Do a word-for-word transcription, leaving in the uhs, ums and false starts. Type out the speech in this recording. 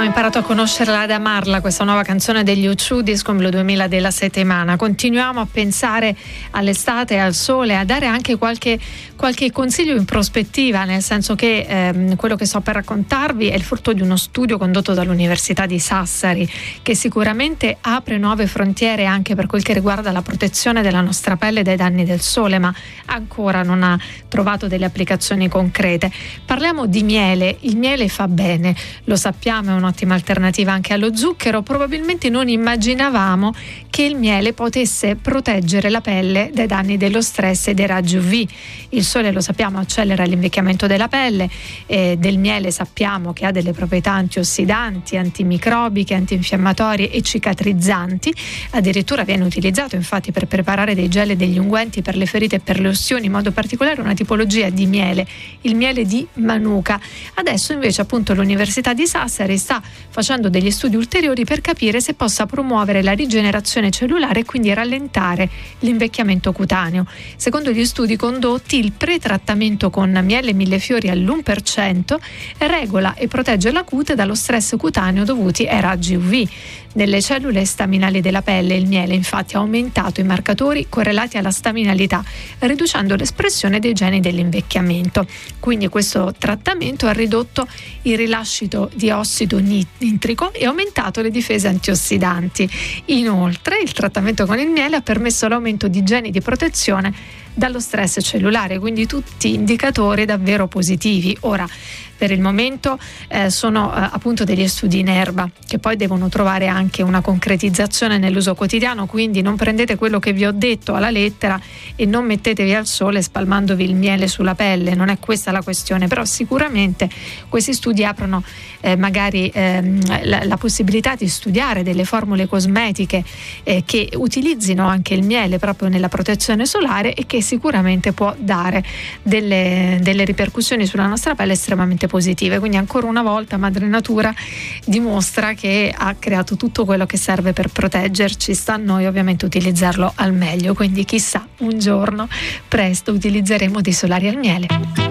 Abbiamo imparato a conoscerla ed amarla, questa nuova canzone degli U due Disco Blu duemila della settimana. Continuiamo a pensare all'estate, al sole, a dare anche qualche, qualche consiglio in prospettiva, nel senso che ehm, quello che sto per raccontarvi è il frutto di uno studio condotto dall'Università di Sassari, che sicuramente apre nuove frontiere anche per quel che riguarda la protezione della nostra pelle dai danni del sole, ma ancora non ha trovato delle applicazioni concrete. Parliamo di miele. Il miele fa bene, lo sappiamo, è un'ottima alternativa anche allo zucchero. Probabilmente non immaginavamo che il miele potesse proteggere la pelle dai danni dello stress e dei raggi U V. Il sole, lo sappiamo, accelera l'invecchiamento della pelle, eh, del miele sappiamo che ha delle proprietà antiossidanti, antimicrobiche, antinfiammatorie e cicatrizzanti. Addirittura viene utilizzato infatti per preparare dei gel e degli unguenti per le ferite e per le ustioni, in modo particolare una tipologia di miele, il miele di Manuka. Adesso invece appunto l'Università di Sassari sta facendo degli studi ulteriori per capire se possa promuovere la rigenerazione cellulare e quindi rallentare l'invecchiamento cutaneo. Secondo gli studi condotti, il pretrattamento con miele millefiori all'uno per cento regola e protegge la cute dallo stress cutaneo dovuti ai raggi U V. Nelle cellule staminali della pelle il miele infatti ha aumentato i marcatori correlati alla staminalità, riducendo l'espressione dei geni dell'invecchiamento. Quindi questo trattamento ha ridotto il rilascito di ossido nitrico e aumentato le difese antiossidanti. Inoltre il trattamento con il miele ha permesso l'aumento di geni di protezione dallo stress cellulare, quindi tutti indicatori davvero positivi. Ora, per il momento eh, sono eh, appunto degli studi in erba che poi devono trovare anche una concretizzazione nell'uso quotidiano, quindi non prendete quello che vi ho detto alla lettera e non mettetevi al sole spalmandovi il miele sulla pelle, non è questa la questione, però sicuramente questi studi aprono eh, magari ehm, la, la possibilità di studiare delle formule cosmetiche eh, che utilizzino anche il miele proprio nella protezione solare e che sicuramente può dare delle, delle ripercussioni sulla nostra pelle estremamente positive. Quindi ancora una volta Madre Natura dimostra che ha creato tutto quello che serve per proteggerci, sta a noi ovviamente utilizzarlo al meglio, quindi chissà, un giorno presto utilizzeremo dei solari al miele.